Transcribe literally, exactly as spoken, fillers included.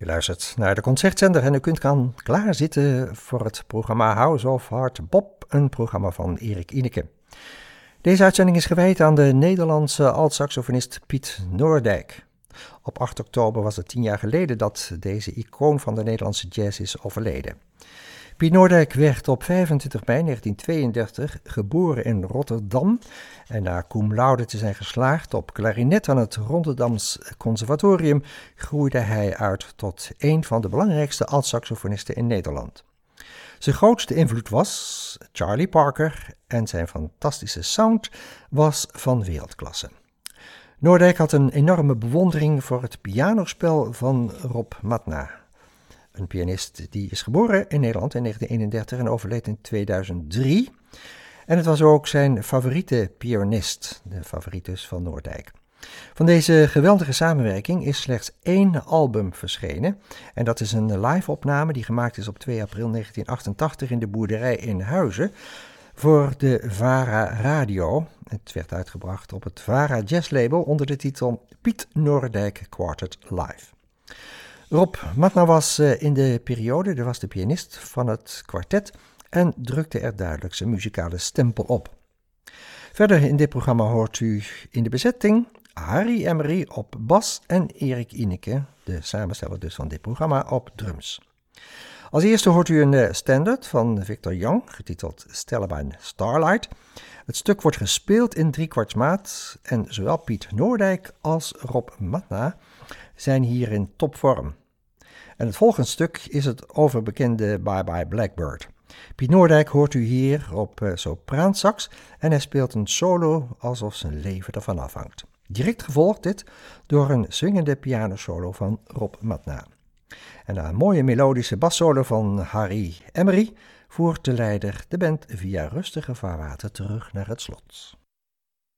U luistert naar de Concertzender en u kunt gaan klaarzitten voor het programma House of Hard Bop, een programma van Erik Ineke. Deze uitzending is gewijd aan de Nederlandse altsaxofonist Piet Noordijk. Op acht oktober was het tien jaar geleden dat deze icoon van de Nederlandse jazz is overleden. Piet Noordijk werd op vijfentwintig mei negentien tweeëndertig geboren in Rotterdam en na cum laude te zijn geslaagd op klarinet aan het Rotterdams Conservatorium groeide hij uit tot een van de belangrijkste altsaxofonisten in Nederland. Zijn grootste invloed was Charlie Parker en zijn fantastische sound was van wereldklasse. Noordijk had een enorme bewondering voor het pianospel van Rob Matna. Een pianist die is geboren in Nederland in negentien eenendertig en overleed in tweeduizend drie. En het was ook zijn favoriete pianist, de favoriet dus van Noordijk. Van deze geweldige samenwerking is slechts één album verschenen. En dat is een live-opname die gemaakt is op twee april negentien achtentachtig in de boerderij in Huizen voor de VARA Radio. Het werd uitgebracht op het VARA Jazz Label onder de titel Piet Noordijk Quartet Live. Rob Matna was in de periode, er was de pianist van het kwartet en drukte er duidelijk zijn muzikale stempel op. Verder in dit programma hoort u in de bezetting Harry Emery op bas en Erik Ineke, de samensteller dus van dit programma, op drums. Als eerste hoort u een standard van Victor Young, getiteld Stellabine Starlight. Het stuk wordt gespeeld in driekwartsmaat en zowel Piet Noordijk als Rob Matna zijn hier in topvorm. En het volgende stuk is het overbekende Bye Bye Blackbird. Piet Noordijk hoort u hier op uh, sopraansax en hij speelt een solo alsof zijn leven ervan afhangt. Direct gevolgd dit door een swingende pianosolo van Rob Matna. En na een mooie melodische bassolo van Harry Emery voert de leider de band via rustige vaarwater terug naar het slot.